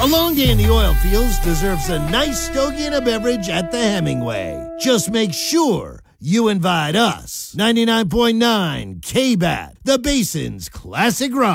A long day in the oil fields deserves a nice stogie and a beverage at the Hemingway. Just make sure you invite us. 99.9 KBAT, the Basin's classic rock.